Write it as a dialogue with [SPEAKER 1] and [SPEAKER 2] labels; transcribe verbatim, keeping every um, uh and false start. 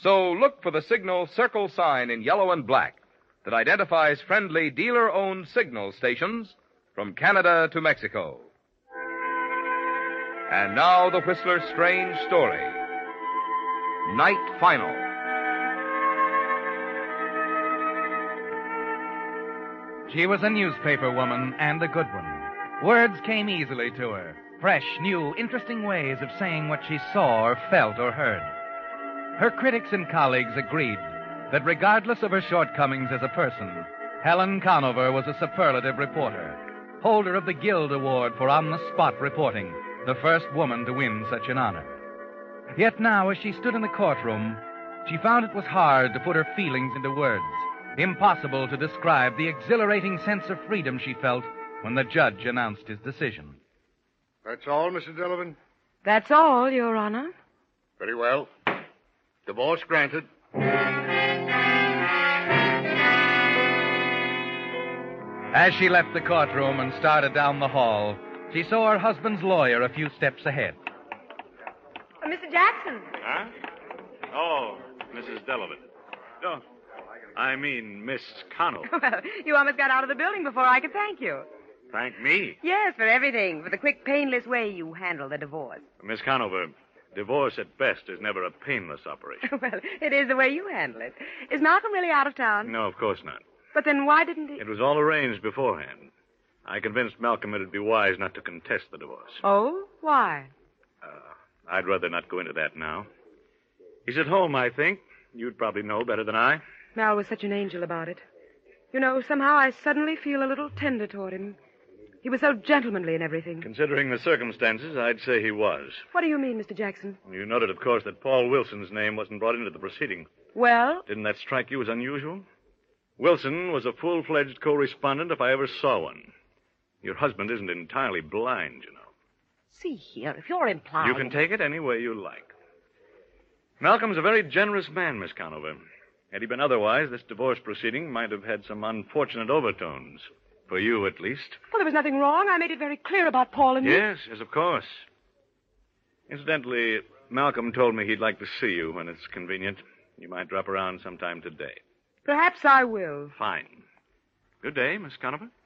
[SPEAKER 1] So look for the signal circle sign in yellow and black that identifies friendly dealer-owned signal stations from Canada to Mexico. And now the Whistler's strange story. Night Final.
[SPEAKER 2] She was a newspaper woman, and a good one. Words came easily to her. Fresh, new, interesting ways of saying what she saw or felt or heard. Her critics and colleagues agreed that regardless of her shortcomings as a person, Helen Conover was a superlative reporter, holder of the Guild Award for on-the-spot reporting, the first woman to win such an honor. Yet now, as she stood in the courtroom, she found it was hard to put her feelings into words, impossible to describe the exhilarating sense of freedom she felt when the judge announced his decision.
[SPEAKER 3] That's all, Missus Delavan?
[SPEAKER 4] That's all, Your Honor.
[SPEAKER 3] Very well. Divorce granted.
[SPEAKER 2] As she left the courtroom and started down the hall, she saw her husband's lawyer a few steps ahead.
[SPEAKER 4] Uh, Mister Jackson.
[SPEAKER 5] Huh? Oh, Missus Delavan. Oh, I mean, Miss Conover.
[SPEAKER 4] Well, you almost got out of the building before I could thank you.
[SPEAKER 5] Thank me.
[SPEAKER 4] Yes, for everything. For the quick, painless way you handle the divorce.
[SPEAKER 5] Miss Conover, divorce at best is never a painless operation.
[SPEAKER 4] Well, it is the way you handle it. Is Malcolm really out of town?
[SPEAKER 5] No, of course not.
[SPEAKER 4] But then why didn't he...
[SPEAKER 5] It was all arranged beforehand. I convinced Malcolm it'd be wise not to contest the divorce.
[SPEAKER 4] Oh? Why?
[SPEAKER 5] Uh, I'd rather not go into that now. He's at home, I think. You'd probably know better than I.
[SPEAKER 4] Mal was such an angel about it. You know, somehow I suddenly feel a little tender toward him. He was so gentlemanly and everything.
[SPEAKER 5] Considering the circumstances, I'd say he was.
[SPEAKER 4] What do you mean, Mister Jackson?
[SPEAKER 5] You noted, of course, that Paul Wilson's name wasn't brought into the proceeding.
[SPEAKER 4] Well?
[SPEAKER 5] Didn't that strike you as unusual? Wilson was a full-fledged co-respondent if I ever saw one. Your husband isn't entirely blind, you know.
[SPEAKER 4] See here, if you're implying...
[SPEAKER 5] You can take it any way you like. Malcolm's a very generous man, Miss Conover. Had he been otherwise, this divorce proceeding might have had some unfortunate overtones. For you, at least.
[SPEAKER 4] Well, there was nothing wrong. I made it very clear about Paul and you.
[SPEAKER 5] Yes, yes, of course. Incidentally, Malcolm told me he'd like to see you when it's convenient. You might drop around sometime today.
[SPEAKER 4] Perhaps I will.
[SPEAKER 5] Fine. Good day, Miss Conover.